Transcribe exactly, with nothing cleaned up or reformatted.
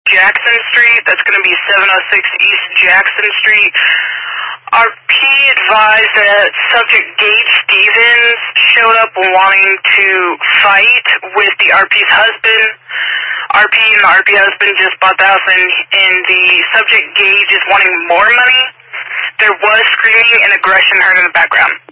Jackson Street. That's going to be seven oh six East Jackson Street. R P advised that subject Gage Stevens showed up wanting to fight with the R P's husband. R P and the R P husband just bought the house, and, and the subject Gage is wanting more money. There was screaming and aggression heard in the background.